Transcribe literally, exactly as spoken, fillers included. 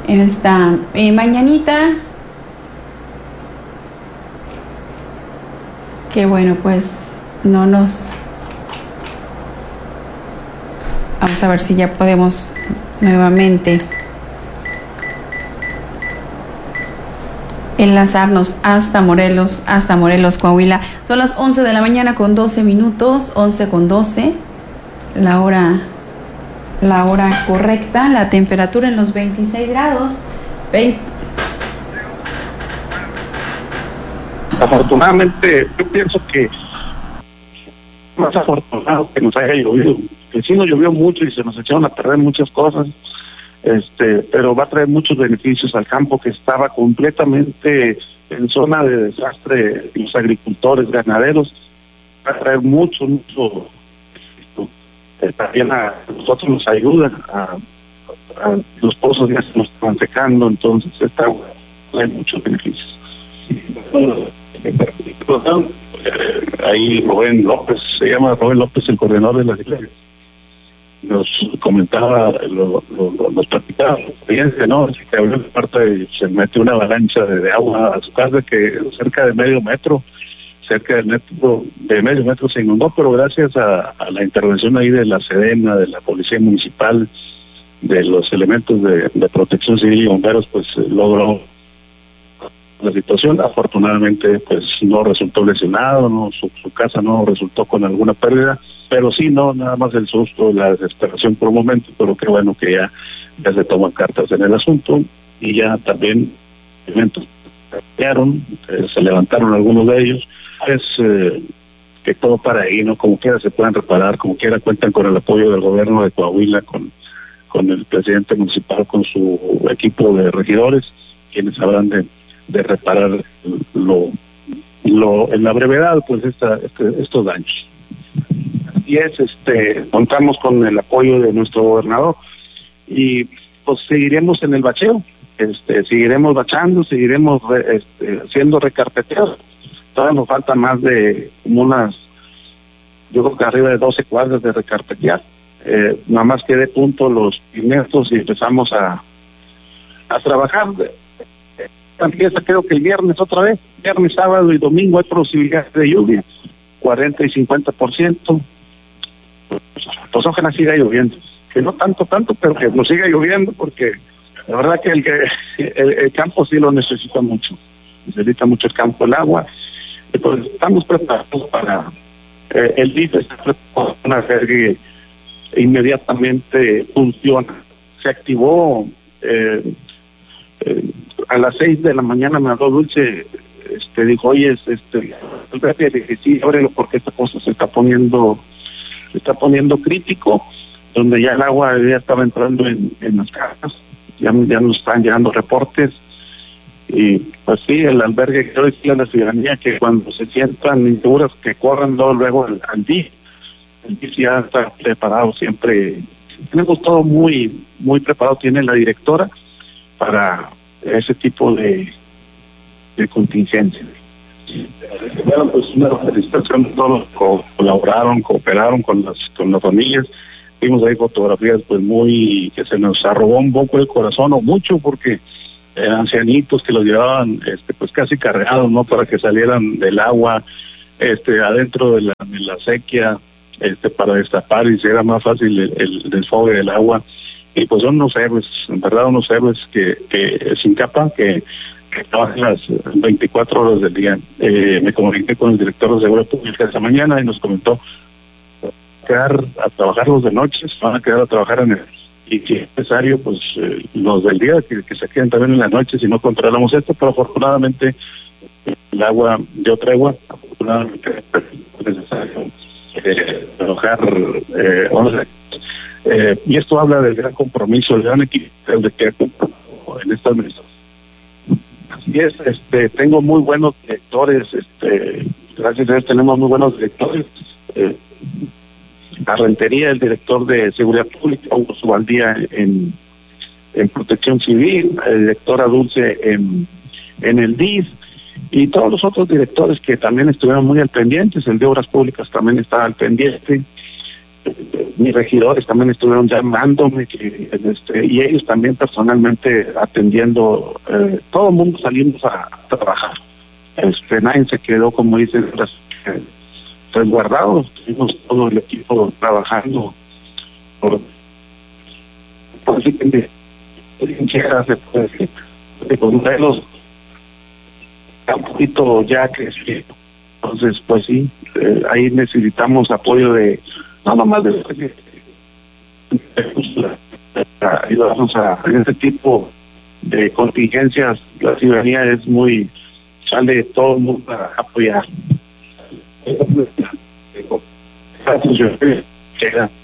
en esta eh, mañanita. Que bueno, pues no nos... Vamos a ver si ya podemos nuevamente enlazarnos hasta Morelos, hasta Morelos, Coahuila. Son las once de la mañana con doce minutos, once con doce, la hora, la hora correcta, la temperatura en los veintiséis grados. veinte. Afortunadamente, yo pienso que más afortunado que nos haya llovido, que sí nos llovió mucho y se nos echaron a perder muchas cosas, este, pero va a traer muchos beneficios al campo que estaba completamente en zona de desastre, los agricultores, ganaderos, va a traer mucho, mucho, eh, también a nosotros nos ayuda, a, a los pozos ya se nos están secando, entonces está, hay muchos beneficios. Ahí Rubén López, se llama Rubén López, el coordinador de las iglesias, nos comentaba, lo, lo, lo, nos platicaba la experiencia, ¿no? Así que abrió la puerta y se metió una avalancha de, de agua a su casa que cerca de medio metro, cerca del metro, de medio metro se inundó, pero gracias a, a la intervención ahí de la Sedena, de la Policía Municipal, de los elementos de, de protección civil y bomberos, pues logró la situación. Afortunadamente pues no resultó lesionado, no su, su casa no resultó con alguna pérdida, pero sí no nada más el susto, la desesperación por un momento, pero qué bueno que ya, ya se toman cartas en el asunto y ya también elementos eh, se levantaron algunos de ellos, es eh, que todo para ahí, ¿no? Como quiera se puedan reparar, como quiera cuentan con el apoyo del gobierno de Coahuila, con, con el presidente municipal, con su equipo de regidores, quienes habrán de de reparar lo, lo en la brevedad pues esta, este, estos daños. Y es este contamos con el apoyo de nuestro gobernador y pues seguiremos en el bacheo, este seguiremos bachando, seguiremos re, este, haciendo recarpeteos. Todavía nos falta más de como unas, yo creo que arriba de doce cuadras de recarpetear. Eh, nada más que de punto los pinetos y empezamos a a trabajar. Empieza creo que el viernes otra vez, viernes, sábado y domingo hay posibilidades de lluvia, cuarenta y cincuenta por ciento, pues ojalá siga lloviendo, que no tanto, tanto, pero que nos siga lloviendo, porque la verdad que el, el, el campo sí lo necesita mucho, necesita mucho el campo, el agua, entonces estamos preparados para, eh, el D I F está preparado para hacer que inmediatamente funciona, se activó, eh, eh, a las seis de la mañana me habló Dulce, este, dijo, oye, este, le dije, sí, ábrelo porque esta cosa se está poniendo, se está poniendo crítico, donde ya el agua ya estaba entrando en, en las casas, ya, ya nos están llegando reportes, y pues sí, el albergue, quiero decirle a la ciudadanía que cuando se sientan inseguras, que corran luego, luego al, al D I F, el D I F ya está preparado siempre, tenemos todo muy, muy preparado, tiene la directora para ese tipo de, de contingencias. Bueno, pues una felicitación a todos los que colaboraron, cooperaron con las con las familias. Vimos ahí fotografías pues muy, que se nos arrobó un poco el corazón, o mucho, porque eran ancianitos que los llevaban este pues casi cargados, ¿no? Para que salieran del agua, este adentro de la, de la sequía, este para destapar y si era más fácil el, el desfogue del agua. Y pues son unos héroes, en verdad unos héroes que, que sin capa, que, que trabajan las veinticuatro horas del día. Eh, me comuniqué con el director de Seguridad Pública esta mañana y nos comentó, quedar a trabajar los de noche, van a quedar a trabajar en el, y si es necesario, pues eh, los del día, que, que se queden también en la noche si no controlamos esto, pero afortunadamente el agua dio tregua, afortunadamente es necesario eh, trabajar, eh, vamos a Eh, y esto habla del gran compromiso, del gran equipo de que en esta administración. Así es, este, tengo muy buenos directores, este, gracias a Dios tenemos muy buenos directores. Eh, a Rentería, el director de Seguridad Pública, Hugo Subaldía en, en Protección Civil, el director Dulce en, en el D I F, y todos los otros directores que también estuvieron muy al pendiente, el de Obras Públicas también estaba al pendiente. mis regidores también estuvieron llamándome, que, este, y ellos también personalmente atendiendo, eh, todo el mundo salimos a, a trabajar. Este, nadie se quedó, como dicen, resguardados, tuvimos todo el equipo trabajando por, por así que de trincheras, se puede decir, de modelos un poquito ya crecido. Entonces, pues sí, eh, ahí necesitamos apoyo de, no nomás de, de, de ayudarnos a en este tipo de contingencias. La ciudadanía es muy, sale todo el mundo a apoyar.